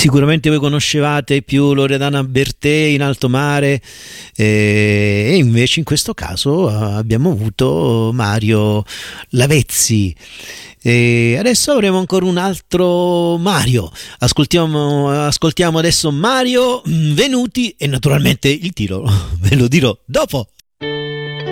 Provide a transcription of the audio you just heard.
Sicuramente voi conoscevate più Loredana Bertè in alto mare, e invece in questo caso abbiamo avuto Mario Lavezzi. E adesso avremo ancora un altro Mario. Ascoltiamo adesso Mario Venuti e naturalmente il titolo ve lo dirò dopo.